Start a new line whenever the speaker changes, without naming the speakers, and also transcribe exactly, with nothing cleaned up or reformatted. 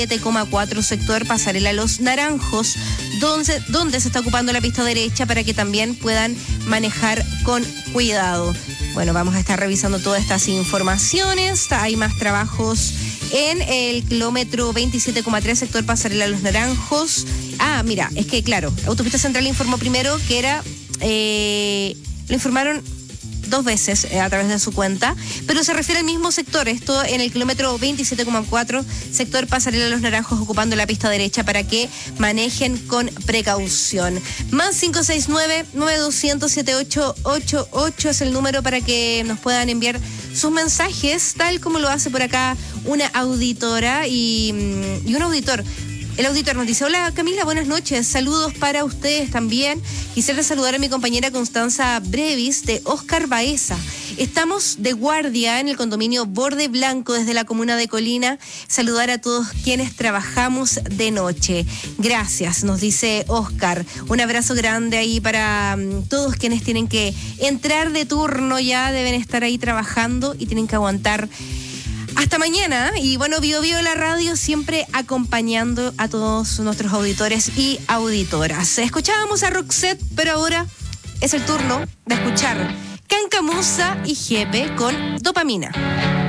siete coma cuatro sector Pasarela Los Naranjos, donde, donde se está ocupando la pista derecha para que también puedan manejar con cuidado. Bueno, vamos a estar revisando todas estas informaciones. Hay más trabajos en el kilómetro veintisiete coma tres sector Pasarela Los Naranjos. Ah, mira, es que claro, Autopista Central informó primero que era, eh, lo informaron dos veces eh, a través de su cuenta, pero se refiere al mismo sector, esto en el kilómetro veintisiete coma cuatro, sector Pasarela Los Naranjos, ocupando la pista derecha para que manejen con precaución. Más cinco seis nueve, nueve dos cero cero, siete ocho ocho ocho es el número para que nos puedan enviar sus mensajes, tal como lo hace por acá una auditora y, y un auditor. El auditor nos dice: hola Camila, buenas noches, saludos para ustedes también. Quisiera saludar a mi compañera Constanza Brevis de Oscar Baeza. Estamos de guardia en el condominio Borde Blanco desde la comuna de Colina. Saludar a todos quienes trabajamos de noche. Gracias, nos dice Oscar. Un abrazo grande ahí para um, todos quienes tienen que entrar de turno, ya deben estar ahí trabajando y tienen que aguantar hasta mañana. Y bueno, Bio Bio la radio siempre acompañando a todos nuestros auditores y auditoras. Escuchábamos a Roxette, pero ahora es el turno de escuchar Cancamusa y Jepe con Dopamina.